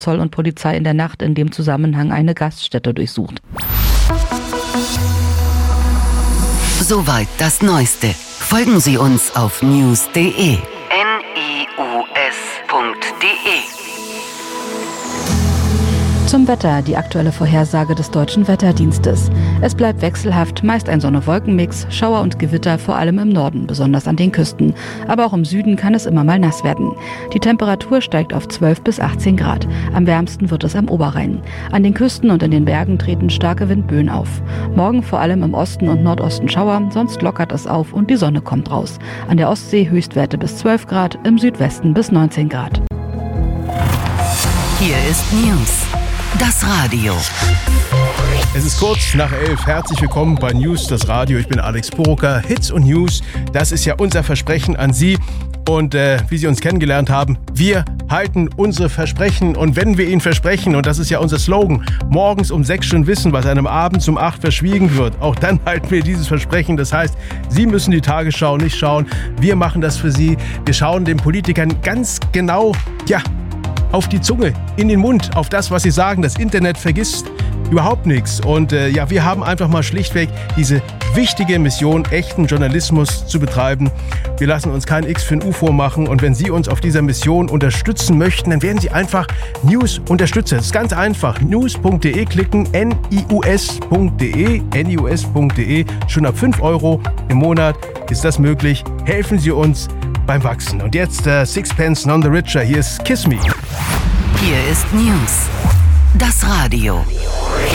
Zoll und Polizei in der Nacht in dem Zusammenhang eine Gaststätte durchsucht. Soweit das Neueste. Folgen Sie uns auf news.de. Zum Wetter, die aktuelle Vorhersage des Deutschen Wetterdienstes. Es bleibt wechselhaft, meist ein Sonne-Wolken-Mix, Schauer und Gewitter vor allem im Norden, besonders an den Küsten. Aber auch im Süden kann es immer mal nass werden. Die Temperatur steigt auf 12 bis 18 Grad. Am wärmsten wird es am Oberrhein. An den Küsten und in den Bergen treten starke Windböen auf. Morgen vor allem im Osten und Nordosten Schauer, sonst lockert es auf und die Sonne kommt raus. An der Ostsee Höchstwerte bis 12 Grad, im Südwesten bis 19 Grad. Hier ist News. Das Radio. Es ist kurz nach 11. Herzlich willkommen bei News, das Radio. Ich bin Alex Purucker. Hits und News, das ist ja unser Versprechen an Sie. Und wie Sie uns kennengelernt haben, wir halten unsere Versprechen. Und wenn wir Ihnen versprechen, und das ist ja unser Slogan, morgens um 6 schon wissen, was einem abends um 8 verschwiegen wird, auch dann halten wir dieses Versprechen. Das heißt, Sie müssen die Tagesschau nicht schauen. Wir machen das für Sie. Wir schauen den Politikern ganz genau, auf die Zunge, in den Mund, auf das, was sie sagen. Das Internet vergisst überhaupt nichts. Und wir haben einfach mal schlichtweg diese wichtige Mission, echten Journalismus zu betreiben. Wir lassen uns kein X für ein U vormachen. Und wenn Sie uns auf dieser Mission unterstützen möchten, dann werden Sie einfach News-Unterstützer. Das ist ganz einfach. News.de klicken, nius.de. Schon ab 5 € im Monat ist das möglich. Helfen Sie uns beim Wachsen. Und jetzt Sixpence None the Richer. Hier ist Kiss Me. Hier ist News. Das Radio.